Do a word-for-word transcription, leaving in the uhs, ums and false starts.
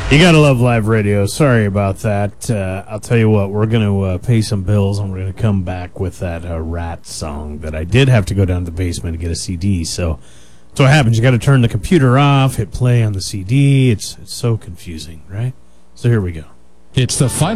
You gotta love live radio. Sorry about that. Uh, I'll tell you what, we're gonna uh, pay some bills, and we're gonna come back with that uh, Rat song that I did have to go down to the basement to get a C D. So, so what happens? You got to turn the computer off, hit play on the C D. It's it's so confusing, right? So here we go. It's the final.